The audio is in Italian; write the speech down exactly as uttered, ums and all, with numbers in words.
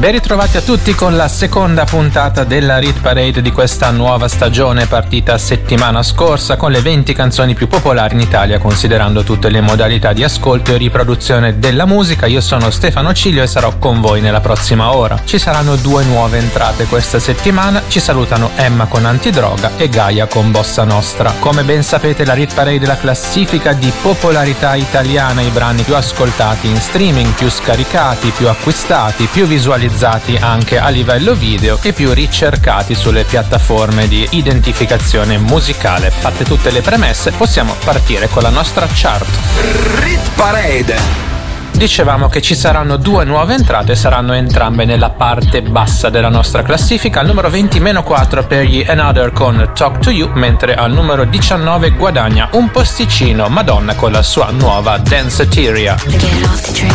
Ben ritrovati a tutti con la seconda puntata della Hit Parade di questa nuova stagione, partita settimana scorsa con le venti canzoni più popolari in Italia, considerando tutte le modalità di ascolto e riproduzione della musica. Io sono Stefano Ciglio e sarò con voi nella prossima ora. Ci saranno due nuove entrate questa settimana, ci salutano Emma con Antidroga e Gaia con Bossa Nostra. Come ben sapete, la Hit Parade è la classifica di popolarità italiana, i brani più ascoltati in streaming, più scaricati, più acquistati, più visualizzati anche a livello video e più ricercati sulle piattaforme di identificazione musicale. Fatte tutte le premesse, possiamo partire con la nostra chart. Hit Parade. Dicevamo che ci saranno due nuove entrate, saranno entrambe nella parte bassa della nostra classifica. Al numero venti meno quattro per gli Another con Talk to You, mentre al numero diciannove guadagna un posticino Madonna con la sua nuova Danceteria.